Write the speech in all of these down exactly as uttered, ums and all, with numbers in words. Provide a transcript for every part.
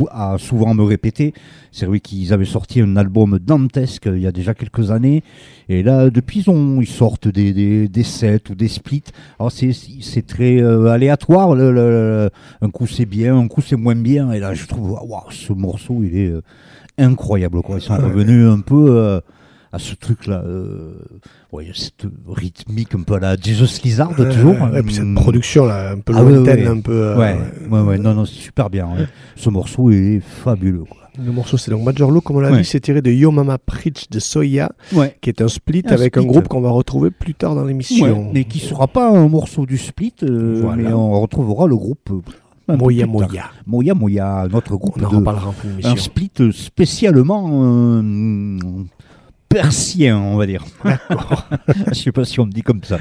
a souvent me répéter. C'est vrai qu'ils avaient sorti un album dantesque il y a déjà quelques années. Et là, depuis, ils, ont, ils sortent des, des, des sets ou des splits. Alors, c'est, c'est très euh, aléatoire. Le, le, le, un coup, c'est bien, un coup, c'est moins bien. Et là, je trouve, waouh, ce morceau, il est euh, incroyable, quoi. Ils sont revenus un peu euh, à ce truc-là. Euh, ouais, cette rythmique un peu à la Jesus Lizard, ouais, toujours. Ouais, puis cette production, là, un peu ah, lointaine, ouais, ouais. un peu... Euh, ouais, ouais, ouais, non, non, c'est super bien. Ouais. Ce morceau, il est fabuleux, quoi. Le morceau, c'est donc Major Low, comme on l'a ouais. dit, c'est tiré de Yo Mama Preach de Soya, ouais. qui est un split un avec split. un groupe qu'on va retrouver plus tard dans l'émission. Ouais, mais qui ne sera pas un morceau du split, euh, voilà. mais on retrouvera le groupe... Euh, Moya Moya. Moya Moya, notre groupe. On en de, reparlera en fin d'émission. Un split spécialement euh, persien, on va dire. D'accord. Je sais pas si on me dit comme ça.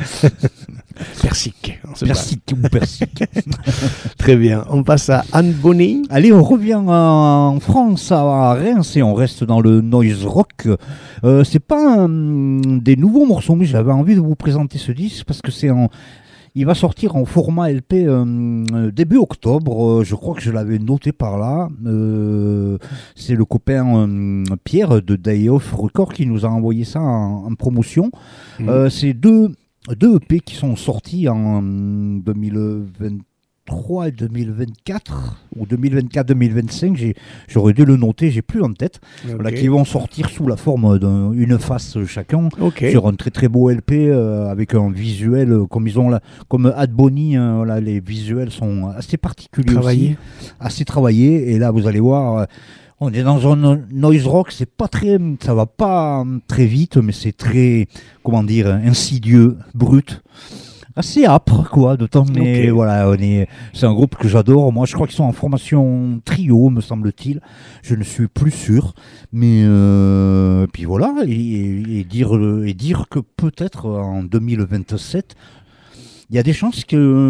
Persique. Persique ou persique. Très bien. On passe à Anne Bonny. Allez, on revient en France, à Reims, et on reste dans le noise rock. Euh, c'est pas un, des nouveaux morceaux, mais j'avais envie de vous présenter ce disque parce que c'est en... Il va sortir en format L P euh, début octobre, euh, je crois que je l'avais noté par là. Euh, c'est le copain euh, Pierre de Day Off Record qui nous a envoyé ça en, en promotion. Mmh. Euh, c'est deux, deux E P qui sont sortis en deux mille vingt-trois et deux mille vingt-quatre, ou deux mille vingt-quatre deux mille vingt-cinq, j'ai, j'aurais dû le noter, j'ai plus en tête. Okay. Voilà, qui vont sortir sous la forme d'une face chacun, okay. sur un très très beau L P euh, avec un visuel euh, comme ils ont là, comme Ad Bonny, euh, voilà, les visuels sont assez particuliers travaillés. aussi, assez travaillés. Et là, vous allez voir, euh, on est dans un noise rock, c'est pas très, ça va pas très vite, mais c'est très, comment dire, insidieux, brut. Assez âpre, quoi, de temps, mais okay. voilà, on est, c'est un groupe que j'adore. Moi, je crois qu'ils sont en formation trio, me semble-t-il. Je ne suis plus sûr, mais euh, puis voilà, et, et dire et dire que peut-être en deux mille vingt-sept, il y a des chances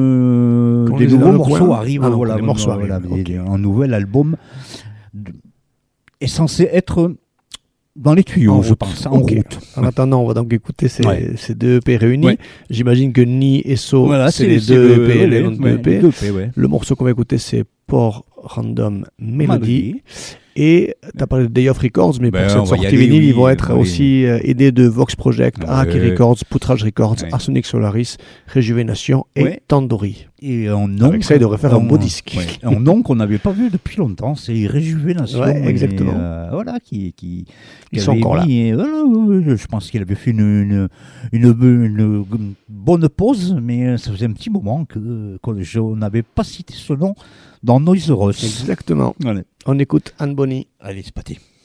que Quand des nouveaux morceaux coin. arrivent. Ah non, voilà, des morceaux voilà, arrivent. Voilà, okay. Un nouvel album est censé être dans les tuyaux, en je route. pense, en okay. route. En attendant, on va donc écouter ces, ouais. ces deux E P réunis. Ouais. J'imagine que Ni et So, voilà, c'est, c'est les c'est deux le, E P, ouais, les noms de ouais, E P. deux E P ouais. Le morceau qu'on va écouter, c'est Port Random Melody. Et tu as parlé de Day of Records, mais ben, pour cette sortie vinyle, oui, ils vont être oui. aussi euh, aidés de Vox Project, ouais. Araki Records, Poutrage Records, ouais. Arsenic Solaris, Rejuvenation et ouais. Tandoori. Et en nom, avec ça, il devrait faire un beau disque. Ouais. En nom qu'on n'avait pas vu depuis longtemps, c'est Rejuvenation. Ouais, exactement. Et, euh, voilà, qui, qui, qui ils sont encore mis, là. Voilà, je pense qu'il avait fait une, une, une, une, une bonne pause, mais ça faisait un petit moment que, que je n'avais pas cité ce nom dans Noise Rock. Exactement. Allez. On écoute Anne Bonny. Allez, c'est parti.